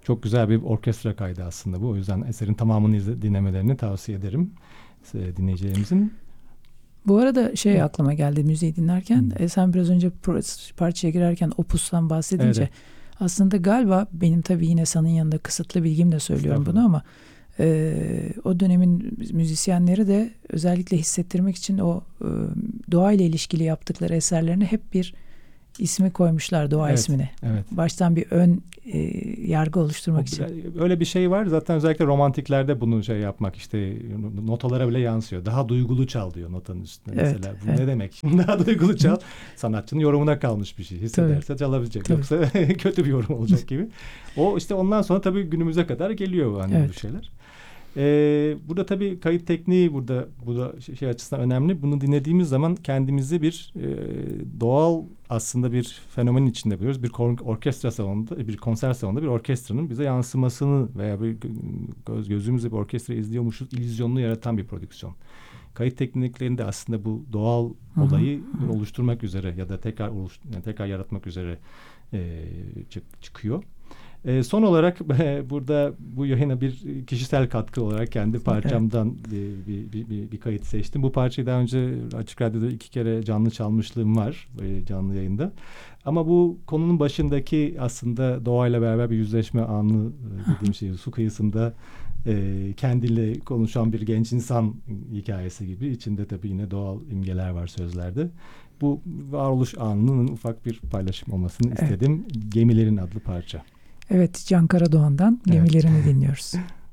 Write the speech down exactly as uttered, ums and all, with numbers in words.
Çok güzel bir orkestra kaydı aslında bu. O yüzden eserin tamamını izle, dinlemelerini tavsiye ederim e, dinleyicilerimizin. Bu arada şey aklıma geldi müziği dinlerken. E, sen biraz önce parçaya girerken Opus'tan bahsedince Evet. aslında galiba benim tabii yine senin yanında kısıtlı bilgimle söylüyorum bunu ama e, o dönemin müzisyenleri de özellikle hissettirmek için o e, doğayla ilişkili yaptıkları eserlerine hep bir ismi koymuşlar, doğa evet, ismini. Evet. Baştan bir ön e, yargı oluşturmak o, için. Öyle bir şey var. Zaten özellikle romantiklerde bunu şey yapmak işte notalara bile yansıyor. Daha duygulu çal diyor notanın üstüne Evet, mesela. Bu evet. ne demek? Daha duygulu çal. Sanatçının yorumuna kalmış bir şey. Hissederse tabii. çalabilecek. Tabii. Yoksa kötü bir yorum olacak gibi. O işte ondan sonra tabii günümüze kadar geliyor hani evet. bu şeyler. Ee, burada tabii kayıt tekniği burada bu da şey açısından önemli. Bunu dinlediğimiz zaman kendimizi bir e, doğal aslında bir fenomenin içinde buluyoruz. Bir orkestra salonunda, bir konser salonunda bir orkestranın bize yansımasını veya bir göz, gözümüzle bir orkestra izliyormuşuz illüzyonunu yaratan bir prodüksiyon. Kayıt tekniklerinde aslında bu doğal hı-hı, olayı hı-hı. oluşturmak üzere ya da tekrar oluş, yani tekrar yaratmak üzere e, çık, çıkıyor. E, son olarak e, burada bu yayına bir kişisel katkı olarak kendi parçamdan e, bir, bir, bir, bir kayıt seçtim. Bu parçayı daha önce Açık Radyo'da iki kere canlı çalmışlığım var e, canlı yayında. Ama bu konunun başındaki aslında doğayla beraber bir yüzleşme anı e, dediğim şey su kıyısında e, kendiyle konuşan bir genç insan hikayesi gibi. İçinde tabii yine doğal imgeler var sözlerde. Bu varoluş anının ufak bir paylaşım olmasını evet. istedim. Gemilerin adlı parça. Evet, Can Karadoğan'dan Gemilerini evet. dinliyoruz.